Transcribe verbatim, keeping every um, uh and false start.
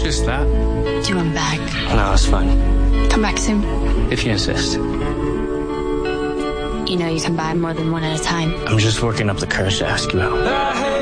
Just that. Do you want him back? No, it's fine. Come back soon. If you insist. You know you can buy more than one at a time. I'm just working up the courage to ask you out.